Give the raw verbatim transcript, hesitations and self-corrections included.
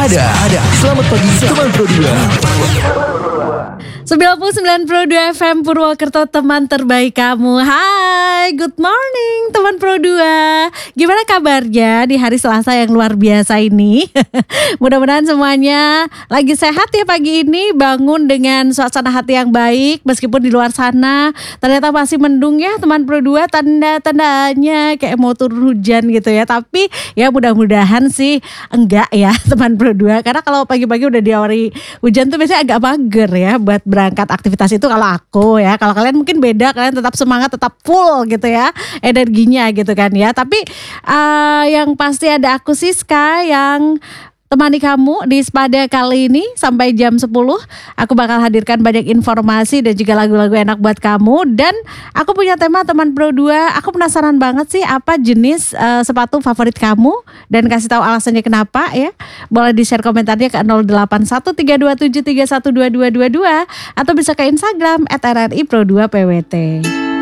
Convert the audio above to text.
ada, ada. Selamat pagi teman Pro dua. sembilan puluh sembilan Pro dua F M Purwokerto, teman terbaik kamu. Hai, good morning teman Pro dua. Gimana kabarnya di hari Selasa yang luar biasa ini? Mudah-mudahan semuanya lagi sehat ya pagi ini. Bangun dengan suasana hati yang baik meskipun di luar sana ternyata masih mendung ya teman Pro dua. Tanda-tandanya kayak mau turun hujan gitu ya. Tapi ya mudah-mudahan sih enggak ya teman Pro dua. Karena kalau pagi-pagi udah diawali hujan tuh biasanya agak mager ya buat berangkat aktivitas itu kalau aku ya. Kalau kalian mungkin beda, kalian tetap semangat, tetap full gitu ya energinya gitu kan ya. Tapi uh, yang pasti ada aku Siska yang temani kamu di Spada kali ini sampai jam sepuluh. Aku bakal hadirkan banyak informasi dan juga lagu-lagu enak buat kamu. Dan aku punya tema teman Pro dua. Aku penasaran banget sih apa jenis uh, sepatu favorit kamu. Dan kasih tahu alasannya kenapa ya. Boleh di share komentarnya ke nol delapan satu tiga dua tujuh tiga satu dua dua dua dua. Atau bisa ke Instagram at r r i pro dua p w t.